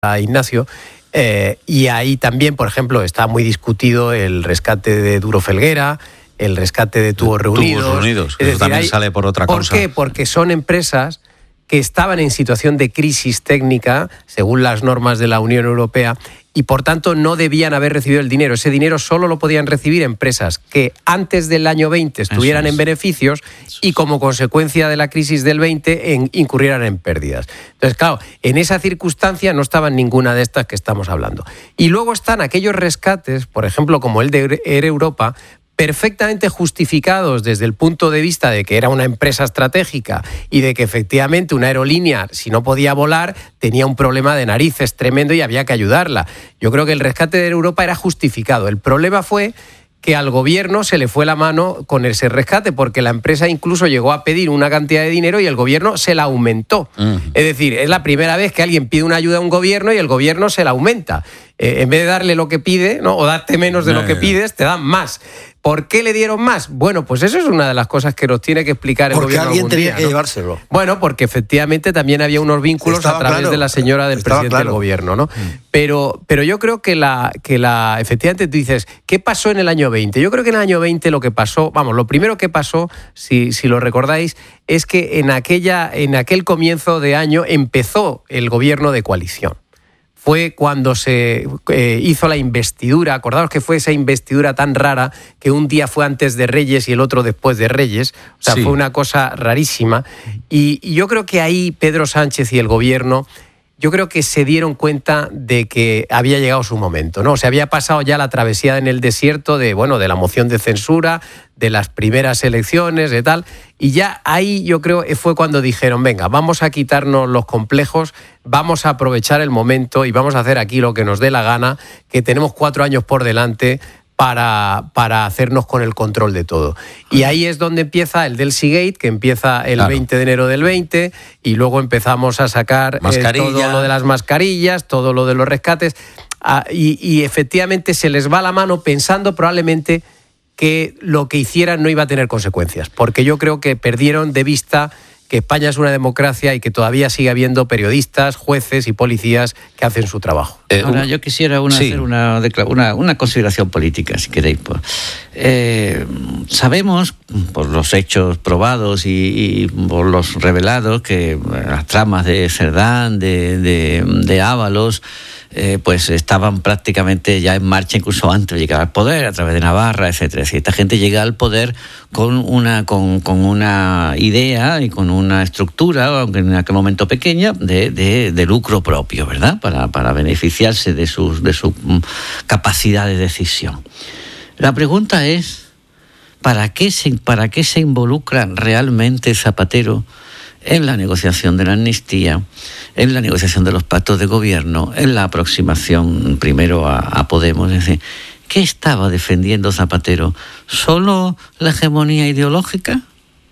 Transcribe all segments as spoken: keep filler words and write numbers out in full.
a Ignacio. Eh, y ahí también, por ejemplo, está muy discutido el rescate de Duro Felguera, el rescate de Tubos Reunidos. Tubos Reunidos, es eso decir, también hay, sale por otra ¿por cosa. ¿Por qué? Porque son empresas que estaban en situación de crisis técnica, según las normas de la Unión Europea, y por tanto no debían haber recibido el dinero. Ese dinero solo lo podían recibir empresas que antes del año veinte estuvieran en beneficios y como consecuencia de la crisis del veinte en, incurrieran en pérdidas. Entonces, claro, en esa circunstancia no estaban ninguna de estas que estamos hablando. Y luego están aquellos rescates, por ejemplo, como el de Air Europa, perfectamente justificados desde el punto de vista de que era una empresa estratégica y de que efectivamente una aerolínea, si no podía volar, tenía un problema de narices tremendo y había que ayudarla. Yo creo que el rescate de Europa era justificado. El problema fue que al gobierno se le fue la mano con ese rescate, porque la empresa incluso llegó a pedir una cantidad de dinero y el gobierno se la aumentó. Uh-huh. Es decir, es la primera vez que alguien pide una ayuda a un gobierno y el gobierno se la aumenta. Eh, en vez de darle lo que pide, ¿no? O darte menos de lo que pides, te dan más. ¿Por qué le dieron más? Bueno, pues eso es una de las cosas que nos tiene que explicar el porque gobierno alguien algún tenía día, que ¿no? llevárselo. Bueno, porque efectivamente también había unos vínculos Estaba a través claro, de la señora del presidente claro. del gobierno, ¿no? Mm. Pero, pero yo creo que la, que la, efectivamente tú dices, ¿qué pasó en el año veinte? Yo creo que en el año veinte lo que pasó, vamos, lo primero que pasó, si, si lo recordáis, es que en aquella, en aquel comienzo de año empezó el gobierno de coalición. Fue cuando se eh, hizo la investidura. Acordaos que fue esa investidura tan rara que un día fue antes de Reyes y el otro después de Reyes. O sea, sí. Fue una cosa rarísima. Y, y yo creo que ahí Pedro Sánchez y el gobierno, yo creo que se dieron cuenta de que había llegado su momento, ¿no? O sea, había pasado ya la travesía en el desierto de, bueno, de la moción de censura, de las primeras elecciones, de tal, y ya ahí yo creo que fue cuando dijeron, venga, vamos a quitarnos los complejos, vamos a aprovechar el momento y vamos a hacer aquí lo que nos dé la gana, que tenemos cuatro años por delante para, para hacernos con el control de todo. Y ahí es donde empieza el Delcy Gate, que empieza el claro. veinte de enero del veinte, y luego empezamos a sacar eh, todo lo de las mascarillas, todo lo de los rescates, ah, y, y efectivamente se les va la mano pensando probablemente que lo que hicieran no iba a tener consecuencias, porque yo creo que perdieron de vista que España es una democracia y que todavía sigue habiendo periodistas, jueces y policías que hacen su trabajo. Eh, Ahora, yo quisiera una, sí. hacer una, una, una consideración política, si queréis. Pues. Eh, sabemos, por los hechos probados y, y por los revelados, que las tramas de Cerdán, de, de, de Ábalos, Eh, pues estaban prácticamente ya en marcha incluso antes de llegar al poder, a través de Navarra, etcétera. Si esta gente llega al poder con una con, con una idea y con una estructura, aunque en aquel momento pequeña, de, de, de lucro propio, ¿verdad? Para, para beneficiarse de, sus, de su capacidad de decisión. La pregunta es, ¿para qué se, para qué se involucra realmente Zapatero en la negociación de la amnistía, en la negociación de los pactos de gobierno, en la aproximación primero a, a Podemos? Es decir, ¿qué estaba defendiendo Zapatero? ¿Solo la hegemonía ideológica?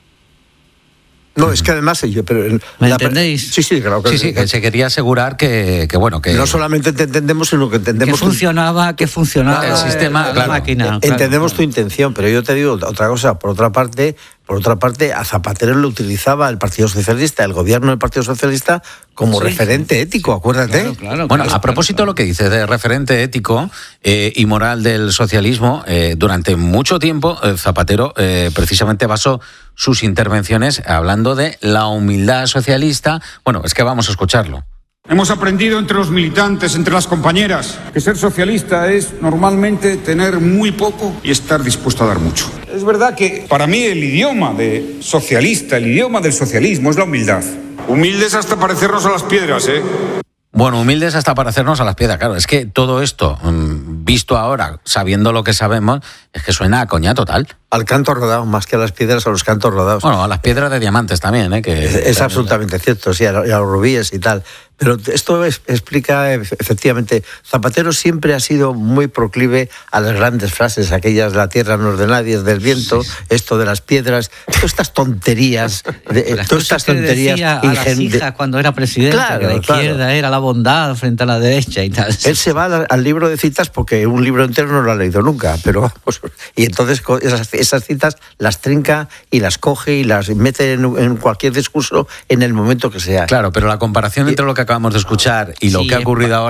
No, es que además... Yo, pero ¿Me la, entendéis? Sí, sí, claro. Que sí, sí, que se quería asegurar que, que bueno, que... No solamente te entendemos, sino que entendemos... Que funcionaba, que funcionaba el sistema, la claro. máquina. Entendemos claro, tu intención, pero yo te digo otra cosa. Por otra parte, por otra parte, a Zapatero lo utilizaba el Partido Socialista, el gobierno del Partido Socialista, como sí, referente sí, ético, sí, acuérdate. Claro, claro, bueno, claro, a propósito claro, claro. de lo que dices de referente ético eh, y moral del socialismo, eh, durante mucho tiempo eh, Zapatero eh, precisamente basó sus intervenciones hablando de la humildad socialista. Bueno, es que vamos a escucharlo. Hemos aprendido entre los militantes, entre las compañeras, que ser socialista es normalmente tener muy poco y estar dispuesto a dar mucho. Es verdad que para mí el idioma de socialista, el idioma del socialismo es la humildad. Humildes hasta parecernos a las piedras, ¿eh? Bueno, humildes hasta parecernos a las piedras, claro. Es que todo esto, visto ahora, sabiendo lo que sabemos, es que suena a coña total. Al canto rodado, más que a las piedras, a los cantos rodados. Bueno, a las piedras de diamantes también, ¿eh? Que es, es absolutamente cierto, sí, a, a los rubíes y tal. Pero esto es, explica, efectivamente, Zapatero siempre ha sido muy proclive a las grandes frases, aquellas, la tierra no es de nadie, es del viento, sí, sí. Esto de las piedras, todas estas tonterías, de, las todas estas tonterías. Que decía a las hijas cuando era presidente, claro, que la izquierda claro. era la bondad frente a la derecha y tal. Él se va al, al libro de citas porque que un libro entero no lo ha leído nunca, pero vamos, y entonces esas, esas citas las trinca y las coge y las mete en, en cualquier discurso en el momento que sea. Claro, pero la comparación entre lo que acabamos de escuchar y lo sí, que ha ocurrido ahora